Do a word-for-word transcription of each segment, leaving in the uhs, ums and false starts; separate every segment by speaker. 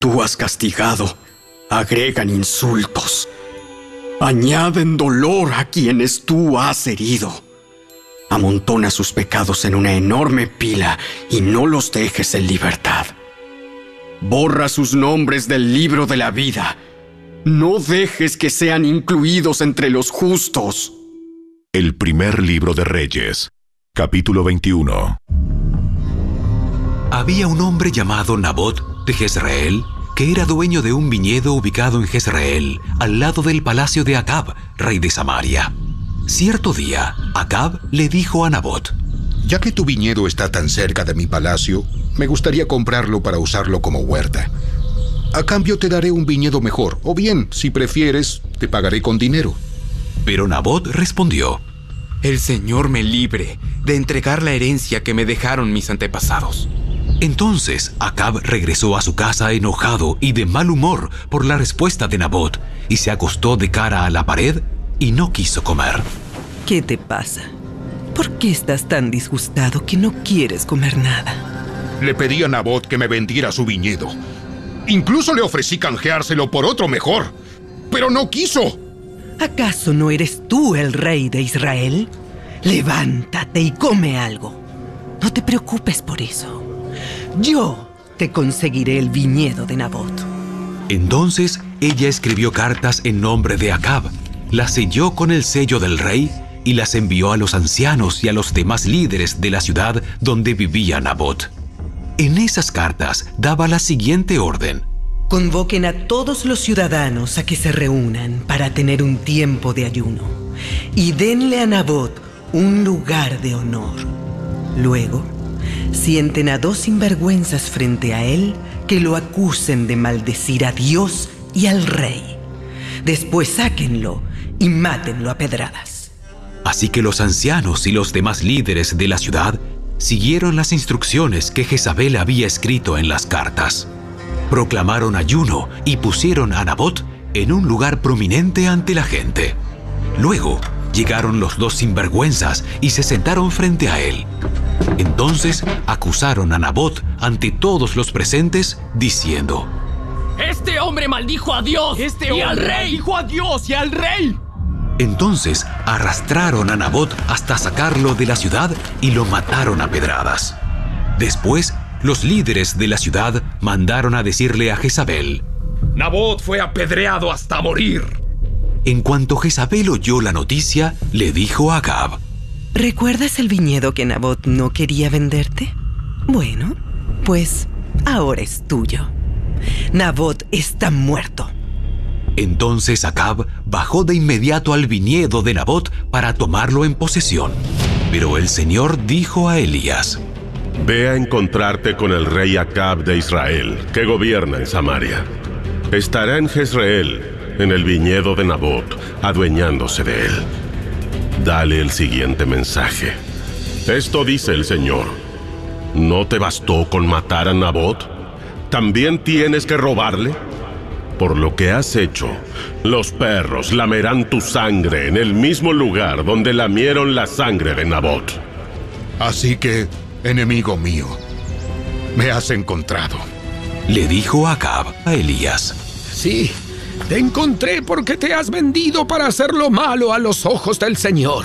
Speaker 1: tú has castigado, agregan insultos. Añaden dolor a quienes tú has herido. Amontona sus pecados en una enorme pila y no los dejes en libertad. Borra sus nombres del libro de la vida. No dejes que sean incluidos entre los justos.
Speaker 2: El primer libro de Reyes, capítulo veintiuno.
Speaker 3: Había un hombre llamado Nabot de Jezreel, que era dueño de un viñedo ubicado en Jezreel, al lado del palacio de Acab, rey de Samaria. Cierto día, Acab le dijo a Nabot:
Speaker 4: Ya que tu viñedo está tan cerca de mi palacio, me gustaría comprarlo para usarlo como huerta. A cambio te daré un viñedo mejor, o bien, si prefieres, te pagaré con dinero.
Speaker 3: Pero Nabot respondió:
Speaker 5: El Señor me libre de entregar la herencia que me dejaron mis antepasados.
Speaker 3: Entonces Acab regresó a su casa enojado y de mal humor por la respuesta de Nabot, y se acostó de cara a la pared y no quiso comer.
Speaker 6: ¿Qué te pasa? ¿Por qué estás tan disgustado que no quieres comer nada?
Speaker 4: Le pedí a Nabot que me vendiera su viñedo. Incluso le ofrecí canjeárselo por otro mejor, pero no quiso.
Speaker 6: ¿Acaso no eres tú el rey de Israel? Levántate y come algo. No te preocupes por eso. Yo te conseguiré el viñedo de Nabot.
Speaker 3: Entonces ella escribió cartas en nombre de Acab, las selló con el sello del rey y las envió a los ancianos y a los demás líderes de la ciudad donde vivía Nabot. En esas cartas daba la siguiente orden:
Speaker 6: Convoquen a todos los ciudadanos a que se reúnan para tener un tiempo de ayuno y denle a Nabot un lugar de honor. Luego, sienten a dos sinvergüenzas frente a él que lo acusen de maldecir a Dios y al rey. Después sáquenlo y mátenlo a pedradas.
Speaker 3: Así que los ancianos y los demás líderes de la ciudad siguieron las instrucciones que Jezabel había escrito en las cartas. Proclamaron ayuno y pusieron a Nabot en un lugar prominente ante la gente. Luego llegaron los dos sinvergüenzas y se sentaron frente a él. Entonces acusaron a Nabot ante todos los presentes, diciendo:
Speaker 7: ¡Este hombre maldijo a Dios este y al rey! ¡Maldijo a Dios y al rey!
Speaker 3: Entonces arrastraron a Nabot hasta sacarlo de la ciudad y lo mataron a pedradas. Después, los líderes de la ciudad mandaron a decirle a Jezabel:
Speaker 8: Nabot fue apedreado hasta morir.
Speaker 3: En cuanto Jezabel oyó la noticia, le dijo a Acab:
Speaker 6: ¿Recuerdas el viñedo que Nabot no quería venderte? Bueno, pues ahora es tuyo. Nabot está muerto.
Speaker 3: Entonces Acab bajó de inmediato al viñedo de Nabot para tomarlo en posesión. Pero el Señor dijo a Elías:
Speaker 9: Ve a encontrarte con el rey Acab de Israel, que gobierna en Samaria. Estará en Jezreel, en el viñedo de Nabot, adueñándose de él. Dale el siguiente mensaje. Esto dice el Señor: ¿No te bastó con matar a Nabot? ¿También tienes que robarle? Por lo que has hecho, los perros lamerán tu sangre en el mismo lugar donde lamieron la sangre de Nabot.
Speaker 4: Así que, enemigo mío, me has encontrado.
Speaker 3: Le dijo Acab a Elías:
Speaker 8: Sí, te encontré porque te has vendido para hacer lo malo a los ojos del Señor.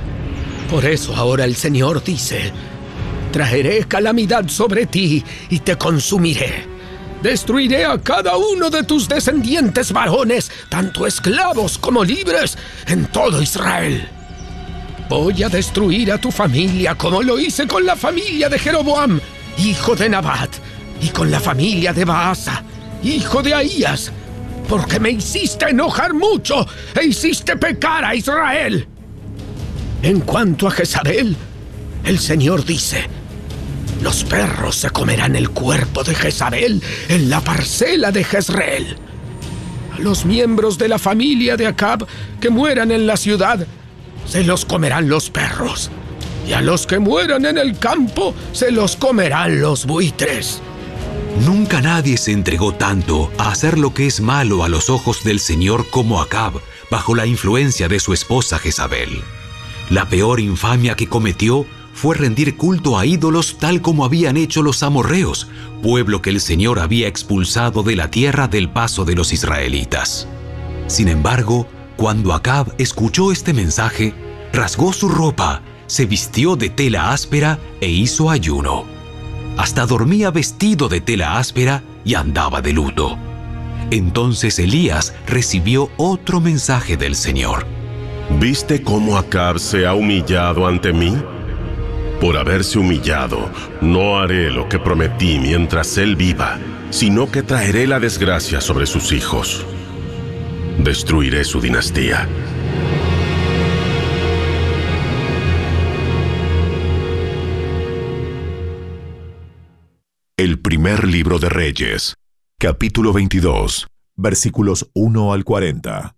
Speaker 8: Por eso ahora el Señor dice: traeré calamidad sobre ti y te consumiré. Destruiré a cada uno de tus descendientes varones, tanto esclavos como libres, en todo Israel. Voy a destruir a tu familia como lo hice con la familia de Jeroboam, hijo de Nabat, y con la familia de Baasa, hijo de Ahías, porque me hiciste enojar mucho e hiciste pecar a Israel. En cuanto a Jezabel, el Señor dice: los perros se comerán el cuerpo de Jezabel en la parcela de Jezreel. A los miembros de la familia de Acab que mueran en la ciudad, se los comerán los perros. Y a los que mueran en el campo, se los comerán los buitres.
Speaker 3: Nunca nadie se entregó tanto a hacer lo que es malo a los ojos del Señor como Acab, bajo la influencia de su esposa Jezabel. La peor infamia que cometió fue rendir culto a ídolos tal como habían hecho los amorreos, pueblo que el Señor había expulsado de la tierra del paso de los israelitas. Sin embargo, cuando Acab escuchó este mensaje, rasgó su ropa, se vistió de tela áspera e hizo ayuno. Hasta dormía vestido de tela áspera y andaba de luto. Entonces Elías recibió otro mensaje del Señor.
Speaker 9: ¿Viste cómo Acab se ha humillado ante mí? Por haberse humillado, no haré lo que prometí mientras él viva, sino que traeré la desgracia sobre sus hijos. Destruiré su dinastía.
Speaker 2: El primer libro de Reyes, capítulo veintidós, versículos uno al cuarenta.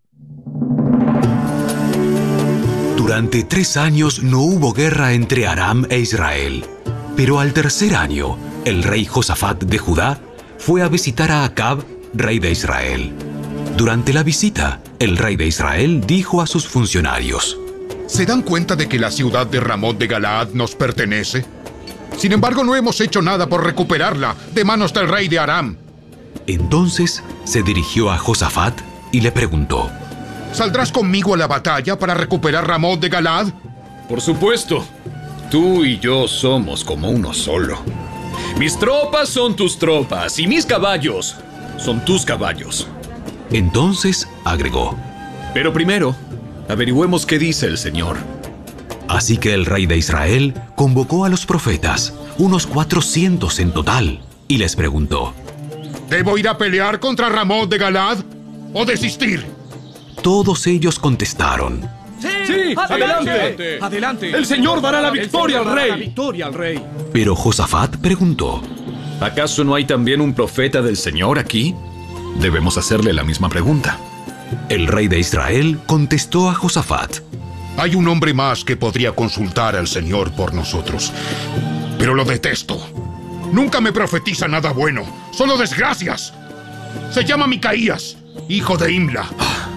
Speaker 3: Durante tres años no hubo guerra entre Aram e Israel, pero al tercer año, el rey Josafat de Judá fue a visitar a Acab, rey de Israel. Durante la visita, el rey de Israel dijo a sus funcionarios:
Speaker 4: ¿Se dan cuenta de que la ciudad de Ramot de Galaad nos pertenece? Sin embargo, no hemos hecho nada por recuperarla de manos del rey de Aram.
Speaker 3: Entonces se dirigió a Josafat y le preguntó:
Speaker 4: ¿Saldrás conmigo a la batalla para recuperar Ramot de Galaad?
Speaker 10: Por supuesto. Tú y yo somos como uno solo. Mis tropas son tus tropas y mis caballos son tus caballos.
Speaker 3: Entonces agregó:
Speaker 10: Pero primero, averigüemos qué dice el Señor.
Speaker 3: Así que el rey de Israel convocó a los profetas, unos cuatrocientos en total, y les preguntó:
Speaker 4: ¿Debo ir a pelear contra Ramot de Galaad o desistir?
Speaker 3: Todos ellos contestaron:
Speaker 7: ¡Sí!
Speaker 10: Sí,
Speaker 7: ¡Adelante!
Speaker 10: adelante.
Speaker 7: ¡Adelante!
Speaker 10: El Señor dará la victoria
Speaker 7: El Señor
Speaker 10: al
Speaker 7: dará
Speaker 10: rey.
Speaker 7: la victoria al rey.
Speaker 3: Pero Josafat preguntó:
Speaker 10: ¿Acaso no hay también un profeta del Señor aquí? Debemos hacerle la misma pregunta.
Speaker 3: El rey de Israel contestó a Josafat:
Speaker 4: Hay un hombre más que podría consultar al Señor por nosotros, pero lo detesto. Nunca me profetiza nada bueno, solo desgracias. Se llama Micaías, hijo de Imla.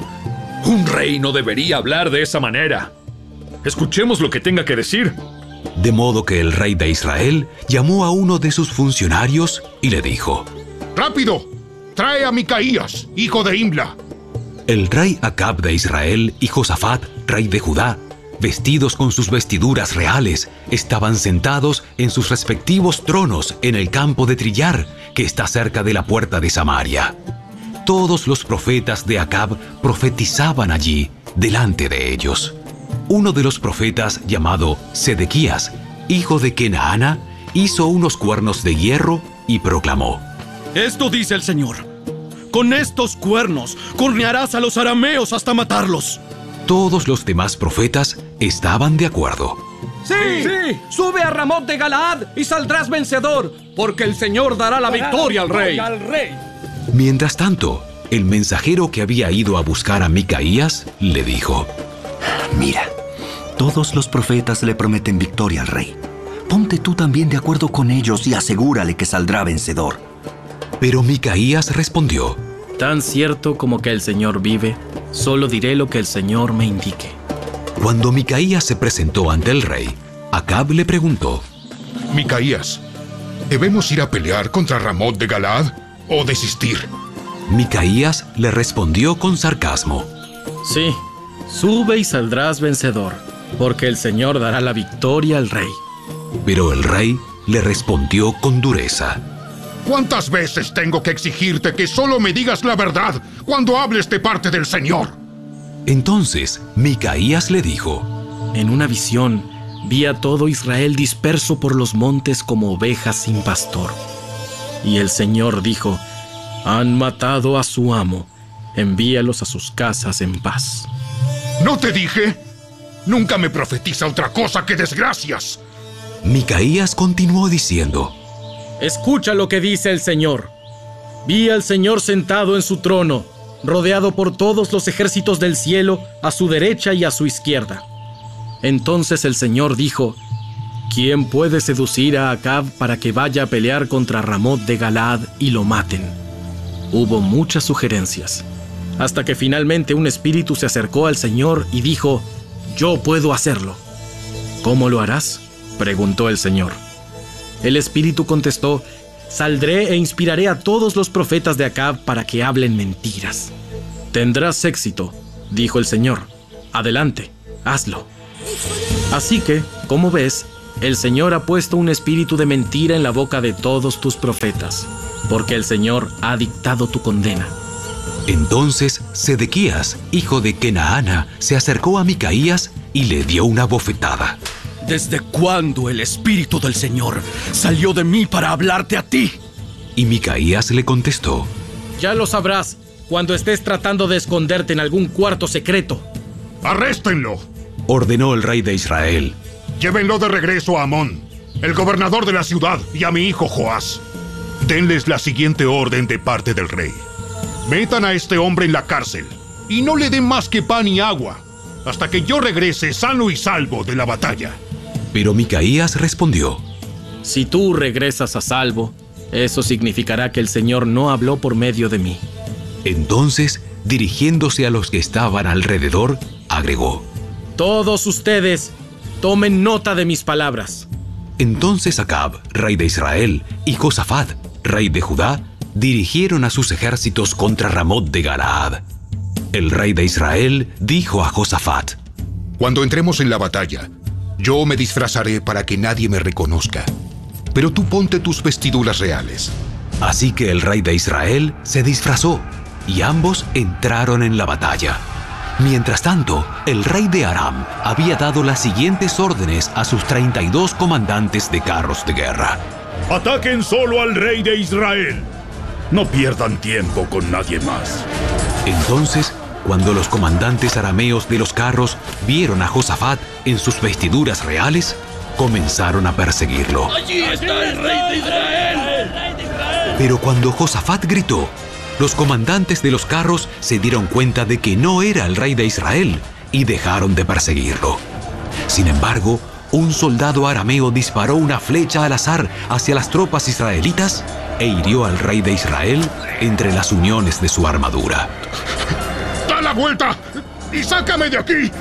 Speaker 10: Un rey no debería hablar de esa manera. Escuchemos lo que tenga que decir.
Speaker 3: De modo que el rey de Israel llamó a uno de sus funcionarios y le dijo:
Speaker 4: ¡Rápido! ¡Trae a Micaías, hijo de Imla!
Speaker 3: El rey Acab de Israel y Josafat, rey de Judá, vestidos con sus vestiduras reales, estaban sentados en sus respectivos tronos en el campo de trillar, que está cerca de la puerta de Samaria. Todos los profetas de Acab profetizaban allí, delante de ellos. Uno de los profetas, llamado Sedequías, hijo de Kenaana, hizo unos cuernos de hierro y proclamó:
Speaker 7: Esto dice el Señor: Con estos cuernos cornearás a los arameos hasta matarlos.
Speaker 3: Todos los demás profetas estaban de acuerdo.
Speaker 7: ¡Sí! ¡Sí! Sube a Ramot de Galaad y saldrás vencedor, porque el Señor dará la victoria al rey. al rey.
Speaker 3: Mientras tanto, el mensajero que había ido a buscar a Micaías le dijo:
Speaker 11: Mira, todos los profetas le prometen victoria al rey. Ponte tú también de acuerdo con ellos y asegúrale que saldrá vencedor.
Speaker 3: Pero Micaías respondió:
Speaker 12: Tan cierto como que el Señor vive, solo diré lo que el Señor me indique.
Speaker 3: Cuando Micaías se presentó ante el rey, Acab le preguntó:
Speaker 4: Micaías, ¿debemos ir a pelear contra Ramot de Galaad o desistir?
Speaker 3: Micaías le respondió con sarcasmo:
Speaker 12: Sí, sube y saldrás vencedor, porque el Señor dará la victoria al rey.
Speaker 3: Pero el rey le respondió con dureza:
Speaker 4: ¿Cuántas veces tengo que exigirte que solo me digas la verdad cuando hables de parte del Señor?
Speaker 3: Entonces Micaías le dijo:
Speaker 12: En una visión vi a todo Israel disperso por los montes como ovejas sin pastor. Y el Señor dijo: Han matado a su amo, envíalos a sus casas en paz.
Speaker 4: ¿No te dije? Nunca me profetiza otra cosa que desgracias.
Speaker 3: Micaías continuó diciendo:
Speaker 12: Escucha lo que dice el Señor. Vi al Señor sentado en su trono, rodeado por todos los ejércitos del cielo, a su derecha y a su izquierda. Entonces el Señor dijo: ¿Quién puede seducir a Acab para que vaya a pelear contra Ramot de Galaad y lo maten? Hubo muchas sugerencias, hasta que finalmente un espíritu se acercó al Señor y dijo: Yo puedo hacerlo. ¿Cómo lo harás? preguntó el Señor. El Espíritu contestó: Saldré e inspiraré a todos los profetas de Acab para que hablen mentiras. Tendrás éxito, dijo el Señor. Adelante, hazlo. Así que, como ves, el Señor ha puesto un espíritu de mentira en la boca de todos tus profetas, porque el Señor ha dictado tu condena.
Speaker 3: Entonces Sedequías, hijo de Kenaana, se acercó a Micaías y le dio una bofetada.
Speaker 13: ¿Desde cuándo el Espíritu del Señor salió de mí para hablarte a ti?
Speaker 3: Y Micaías le contestó:
Speaker 12: Ya lo sabrás cuando estés tratando de esconderte en algún cuarto secreto.
Speaker 4: ¡Arréstenlo!,
Speaker 3: ordenó el rey de Israel.
Speaker 4: Llévenlo de regreso a Amón, el gobernador de la ciudad, y a mi hijo Joás. Denles la siguiente orden de parte del rey. Metan a este hombre en la cárcel y no le den más que pan y agua hasta que yo regrese sano y salvo de la batalla.
Speaker 3: Pero Micaías respondió:
Speaker 12: Si tú regresas a salvo, eso significará que el Señor no habló por medio de mí.
Speaker 3: Entonces, dirigiéndose a los que estaban alrededor, agregó:
Speaker 12: Todos ustedes, tomen nota de mis palabras.
Speaker 3: Entonces Acab, rey de Israel, y Josafat, rey de Judá, dirigieron a sus ejércitos contra Ramot de Galaad. El rey de Israel dijo a Josafat:
Speaker 4: Cuando entremos en la batalla, yo me disfrazaré para que nadie me reconozca, pero tú ponte tus vestiduras reales.
Speaker 3: Así que el rey de Israel se disfrazó, y ambos entraron en la batalla. Mientras tanto, el rey de Aram había dado las siguientes órdenes a sus treinta y dos comandantes de carros de guerra:
Speaker 14: Ataquen solo al rey de Israel. No pierdan tiempo con nadie más.
Speaker 3: Entonces, cuando los comandantes arameos de los carros vieron a Josafat en sus vestiduras reales, comenzaron a perseguirlo.
Speaker 14: ¡Allí está el rey de Israel!
Speaker 3: Pero cuando Josafat gritó, los comandantes de los carros se dieron cuenta de que no era el rey de Israel y dejaron de perseguirlo. Sin embargo, un soldado arameo disparó una flecha al azar hacia las tropas israelitas e hirió al rey de Israel entre las uniones de su armadura.
Speaker 4: ¡Da la vuelta y sácame de aquí!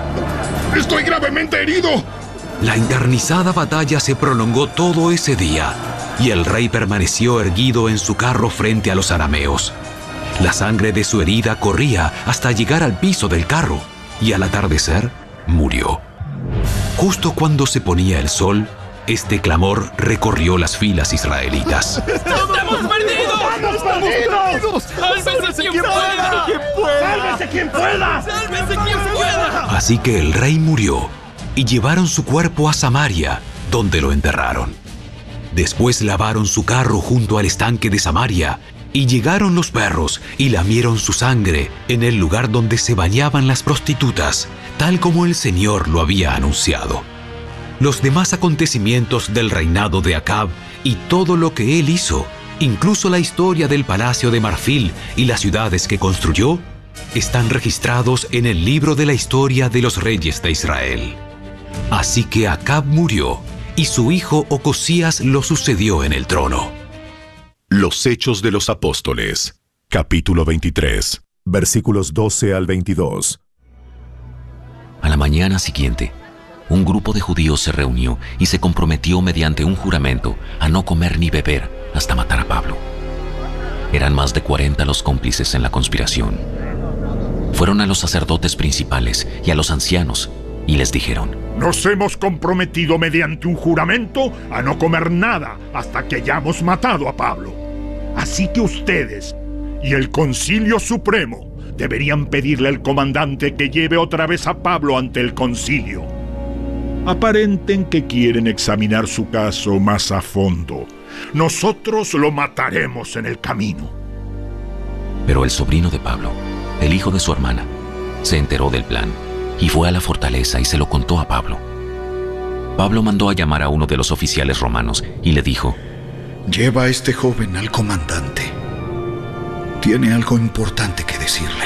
Speaker 4: ¡Estoy gravemente herido!
Speaker 3: La encarnizada batalla se prolongó todo ese día, y el rey permaneció erguido en su carro frente a los arameos. La sangre de su herida corría hasta llegar al piso del carro, y al atardecer murió. Justo cuando se ponía el sol, este clamor recorrió las filas israelitas.
Speaker 14: ¡Estamos perdidos! ¡Estamos perdidos! ¡Sálvese quien pueda! ¡Sálvese quien pueda! ¡Sálvese quien pueda!
Speaker 3: Así que el rey murió, y llevaron su cuerpo a Samaria, donde lo enterraron. Después lavaron su carro junto al estanque de Samaria, y llegaron los perros y lamieron su sangre en el lugar donde se bañaban las prostitutas, tal como el Señor lo había anunciado. Los demás acontecimientos del reinado de Acab y todo lo que él hizo, incluso la historia del palacio de marfil y las ciudades que construyó, están registrados en el libro de la historia de los reyes de Israel. Así que Acab murió, y su hijo Ocosías lo sucedió en el trono.
Speaker 2: Los Hechos de los Apóstoles, capítulo veintitrés, versículos doce al veintidós.
Speaker 15: A la mañana siguiente, un grupo de judíos se reunió y se comprometió mediante un juramento a no comer ni beber hasta matar a Pablo. Eran más de cuarenta los cómplices en la conspiración. Fueron a los sacerdotes principales y a los ancianos y les dijeron:
Speaker 14: Nos hemos comprometido mediante un juramento a no comer nada hasta que hayamos matado a Pablo. Así que ustedes y el Concilio Supremo deberían pedirle al comandante que lleve otra vez a Pablo ante el concilio. Aparenten que quieren examinar su caso más a fondo. Nosotros lo mataremos en el camino.
Speaker 15: Pero el sobrino de Pablo, el hijo de su hermana, se enteró del plan y fue a la fortaleza y se lo contó a Pablo. Pablo mandó a llamar a uno de los oficiales romanos y le dijo:
Speaker 16: Lleva a este joven al comandante. Tiene algo importante que decirle.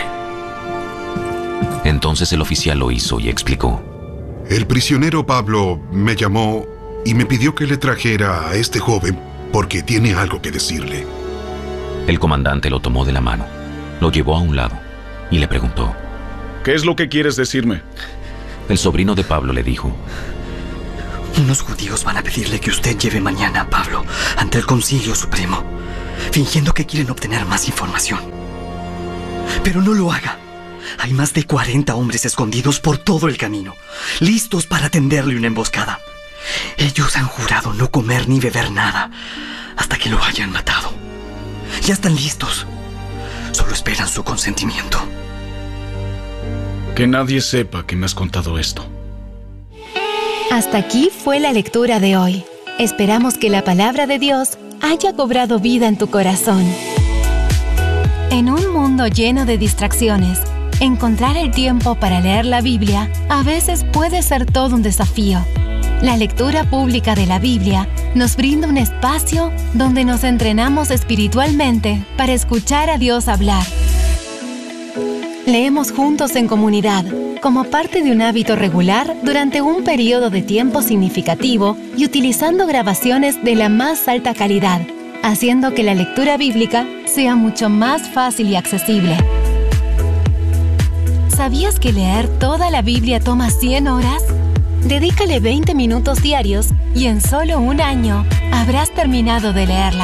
Speaker 15: Entonces el oficial lo hizo y explicó:
Speaker 17: El prisionero Pablo me llamó y me pidió que le trajera a este joven porque tiene algo que decirle.
Speaker 15: El comandante lo tomó de la mano, lo llevó a un lado y le preguntó:
Speaker 18: ¿Qué es lo que quieres decirme?
Speaker 15: El sobrino de Pablo le dijo:
Speaker 11: Unos judíos van a pedirle que usted lleve mañana a Pablo ante el Concilio Supremo, fingiendo que quieren obtener más información. Pero no lo haga. Hay más de cuarenta hombres escondidos por todo el camino, listos para tenderle una emboscada. Ellos han jurado no comer ni beber nada hasta que lo hayan matado. Ya están listos. Solo esperan su consentimiento.
Speaker 10: Que nadie sepa que me has contado esto.
Speaker 18: Hasta aquí fue la lectura de hoy. Esperamos que la palabra de Dios haya cobrado vida en tu corazón. En un mundo lleno de distracciones, encontrar el tiempo para leer la Biblia a veces puede ser todo un desafío. La lectura pública de la Biblia nos brinda un espacio donde nos entrenamos espiritualmente para escuchar a Dios hablar. Leemos juntos en comunidad, como parte de un hábito regular durante un periodo de tiempo significativo y utilizando grabaciones de la más alta calidad, haciendo que la lectura bíblica sea mucho más fácil y accesible. ¿Sabías que leer toda la Biblia toma cien horas? Dedícale veinte minutos diarios y en solo un año habrás terminado de leerla.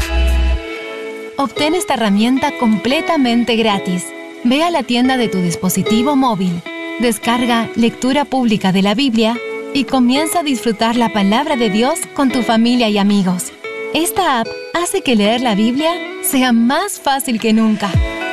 Speaker 18: Obtén esta herramienta completamente gratis. Ve a la tienda de tu dispositivo móvil, descarga Lectura Pública de la Biblia y comienza a disfrutar la palabra de Dios con tu familia y amigos. Esta app hace que leer la Biblia sea más fácil que nunca.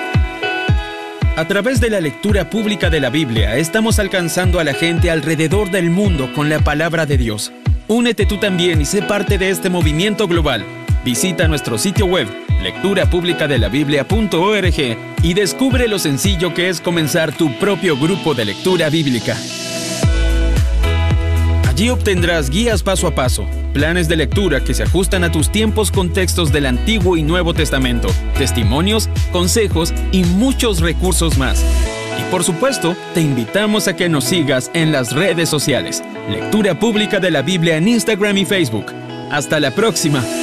Speaker 19: A través de la lectura pública de la Biblia, estamos alcanzando a la gente alrededor del mundo con la palabra de Dios. Únete tú también y sé parte de este movimiento global. Visita nuestro sitio web, lectura pública de la biblia punto org, y descubre lo sencillo que es comenzar tu propio grupo de lectura bíblica. Allí obtendrás guías paso a paso, planes de lectura que se ajustan a tus tiempos con textos del Antiguo y Nuevo Testamento, testimonios, consejos y muchos recursos más. Y por supuesto, te invitamos a que nos sigas en las redes sociales. Lectura Pública de la Biblia en Instagram y Facebook. ¡Hasta la próxima!